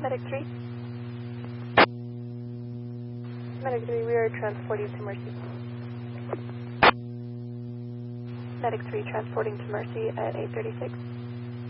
Medic 3. Medic 3, we are transporting to Mercy. Medic 3 transporting to Mercy at 836.